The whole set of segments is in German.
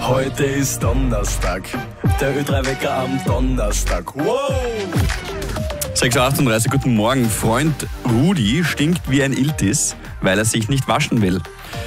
Heute ist Donnerstag, der Ö3-Wecker am Donnerstag. Wow! 6.38 Uhr, guten Morgen. Freund Rudi stinkt wie ein Iltis, weil er sich nicht waschen will.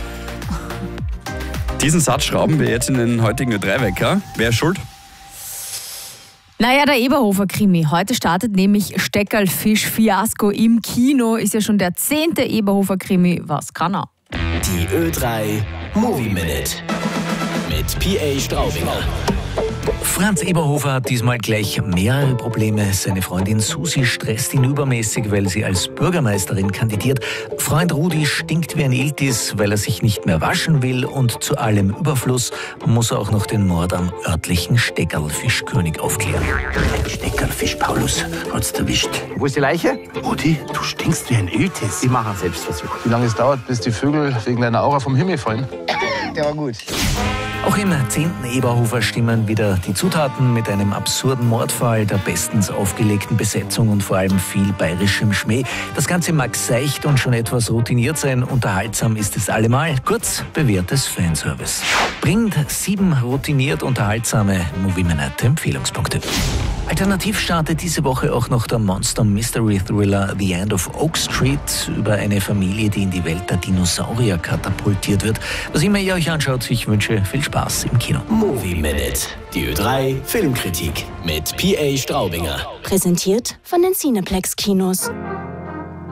Diesen Satz schrauben wir jetzt in den heutigen Ö3-Wecker. Wer ist schuld? Naja, der Eberhofer-Krimi. Heute startet nämlich Steckerlfisch-Fiasko im Kino. Ist ja schon der 10. Eberhofer-Krimi. Was kann er? Die Ö3 Movie Minute mit P.A. Straubinger. Franz Eberhofer hat diesmal gleich mehrere Probleme. Seine Freundin Susi stresst ihn übermäßig, weil sie als Bürgermeisterin kandidiert. Freund Rudi stinkt wie ein Iltis, weil er sich nicht mehr waschen will. Und zu allem Überfluss muss er auch noch den Mord am örtlichen Steckerlfischkönig aufklären. Steckerlfisch, Paulus, hat's erwischt. Wo ist die Leiche? Rudi, du stinkst wie ein Iltis. Ich mache einen Selbstversuch. Wie lange es dauert, bis die Vögel wegen deiner Aura vom Himmel fallen? Der war gut. Auch im 10. Eberhofer stimmen wieder die Zutaten mit einem absurden Mordfall, der bestens aufgelegten Besetzung und vor allem viel bayerischem Schmäh. Das Ganze mag seicht und schon etwas routiniert sein, unterhaltsam ist es allemal. Kurz, bewährtes Fanservice. Bringt 7 routiniert unterhaltsame Movie-Minute-Empfehlungspunkte. Alternativ startet diese Woche auch noch der Monster-Mystery-Thriller The End of Oak Street über eine Familie, die in die Welt der Dinosaurier katapultiert wird. Was immer ihr euch anschaut, ich wünsche viel Spaß im Kino. Movie Minute, die Ö3 Filmkritik mit P.A. Straubinger. Präsentiert von den Cineplex Kinos.